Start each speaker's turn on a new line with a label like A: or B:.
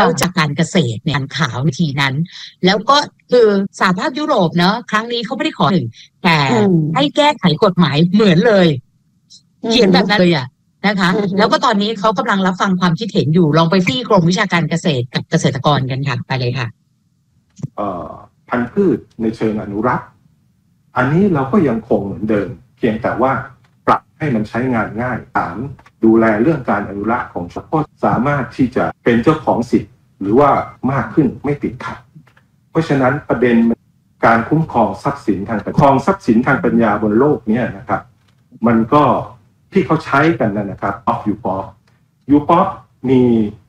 A: แล้วจากการเกษตรเนี่ยขาววิธีนั้นแล้วก็คือสหภาพยุโรปเนาะครั้งนี้เขาไม่ได้ขอหนึ่งแต่ให้แก้ไขกฎหมายเหมือนเลยเขียนแบบนั้นเลยนะคะแล้วก็ตอนนี้เขากำลังรับฟังความคิดเห็นอยู่ลองไปที่กรมวิชาการเกษตรกับเกษตรกรกันค่ะไปเลยค่ะ
B: พันธุ์พืชในเชิงอนุรักษ์อันนี้เราก็ยังคงเหมือนเดิมเพียงแต่ว่าปรับให้มันใช้งานง่ายดูแลเรื่องการอนุรักษ์ของชาติสามารถที่จะเป็นเจ้าของสิทธิ์หรือว่ามากขึ้นไม่ติดขัดเพราะฉะนั้นประเด็นการคุ้มครองทรัพย์สินทางปัญญาบนโลกนี้นะครับมันก็ที่เขาใช้กันนะครับUPOPมี